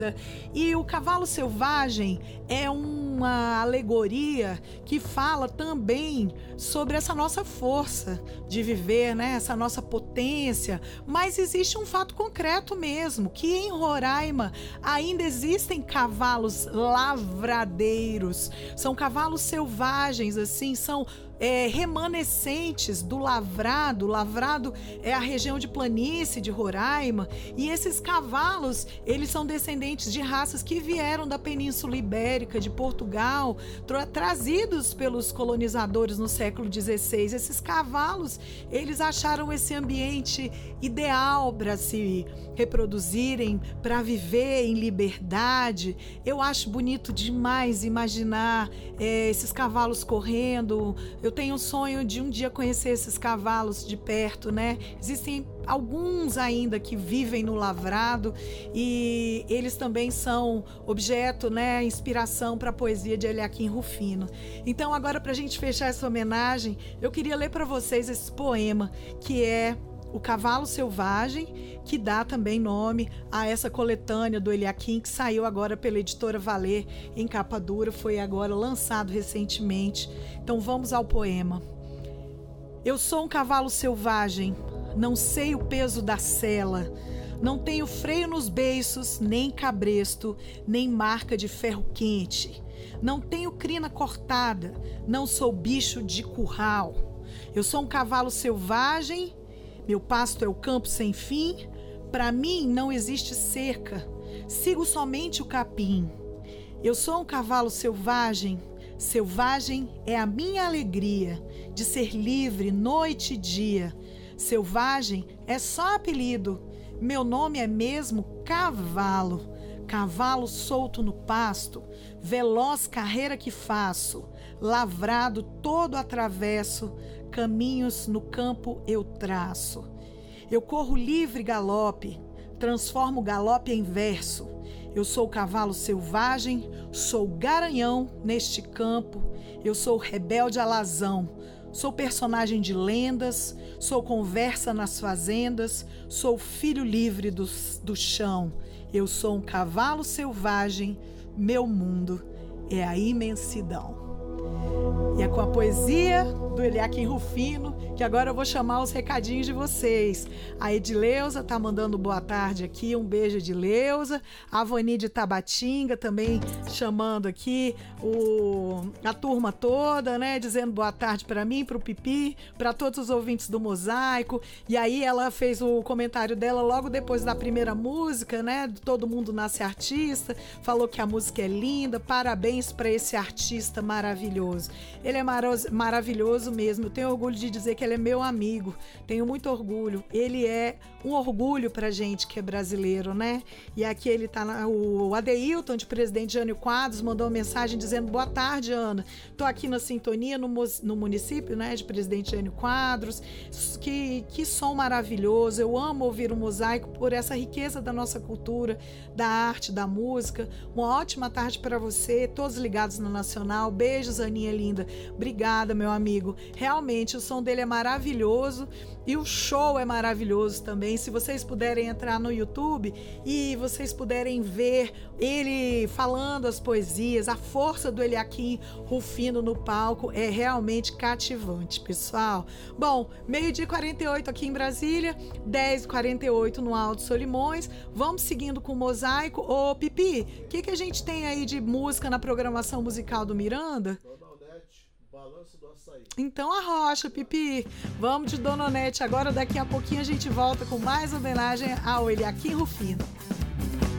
E o cavalo selvagem é uma alegoria que fala também sobre essa nossa força de viver, né? Essa nossa potência. Mas existe um fato concreto mesmo, que em Roraima ainda existem cavalos lavradeiros. São cavalos selvagens, assim, são remanescentes do lavrado. O lavrado é a região de planície de Roraima, e esses cavalos, eles são descendentes de raças que vieram da Península Ibérica, de Portugal, trazidos pelos colonizadores no século XVI. Esses cavalos, eles acharam esse ambiente ideal para se reproduzirem, para viver em liberdade. Eu acho bonito demais imaginar esses cavalos correndo. Eu tenho um sonho de um dia conhecer esses cavalos de perto, né? Existem alguns ainda que vivem no lavrado e eles também são objeto, né, inspiração para a poesia de Eliakim Rufino. Então, agora, para a gente fechar essa homenagem, eu queria ler para vocês esse poema, que é O Cavalo Selvagem, que dá também nome a essa coletânea do Eliakim, que saiu agora pela editora Valer em capa dura, foi agora lançado recentemente. Então vamos ao poema. Eu sou um cavalo selvagem, não sei o peso da sela, não tenho freio nos beiços, nem cabresto, nem marca de ferro quente. Não tenho crina cortada, não sou bicho de curral. Eu sou um cavalo selvagem, meu pasto é o campo sem fim, para mim não existe cerca, sigo somente o capim. Eu sou um cavalo selvagem, selvagem é a minha alegria de ser livre noite e dia. Selvagem é só apelido, meu nome é mesmo cavalo. Cavalo solto no pasto, veloz carreira que faço, lavrado todo atravesso, caminhos no campo eu traço. Eu corro livre galope, transformo o galope em verso. Eu sou o cavalo selvagem, sou garanhão neste campo, eu sou rebelde alazão, sou personagem de lendas, sou conversa nas fazendas, sou filho livre do chão. Eu sou um cavalo selvagem, meu mundo é a imensidão. E é com a poesia do Eliakim Rufino que agora eu vou chamar os recadinhos de vocês. A Edileuza tá mandando boa tarde aqui, um beijo, Edileuza. A Vani de Tabatinga também chamando aqui a turma toda, né? Dizendo boa tarde para mim, para o Pipi, para todos os ouvintes do Mosaico. E aí ela fez o comentário dela logo depois da primeira música, né? Todo Mundo Nasce Artista. Falou que a música é linda. Parabéns para esse artista maravilhoso. Ele é maravilhoso mesmo. Eu tenho orgulho de dizer que ele é meu amigo. Tenho muito orgulho. Ele é um orgulho pra gente que é brasileiro, né? E aqui ele tá o Adeilton, de Presidente Jânio Quadros, mandou uma mensagem dizendo: boa tarde, Ana. Tô aqui na sintonia no município, né, de Presidente Jânio Quadros. Que som maravilhoso. Eu amo ouvir o Mosaico por essa riqueza da nossa cultura, da arte, da música. Uma ótima tarde para você, todos ligados no Nacional. Beijos, Aninha linda. Obrigada, meu amigo. Realmente, o som dele é maravilhoso e o show é maravilhoso também. Se vocês puderem entrar no YouTube e vocês puderem ver ele falando as poesias, a força do Eliakim Rufino no palco é realmente cativante, pessoal. Bom, 12h48 aqui em Brasília, 10h48 no Alto Solimões. Vamos seguindo com o Mosaico. Ô, Pipi, o que a gente tem aí de música na programação musical do Miranda? Balanço do Açaí. Então arrocha, Pipi. Vamos de Dona Onete. Agora, daqui a pouquinho, a gente volta com mais homenagem ao Eliakim Rufino.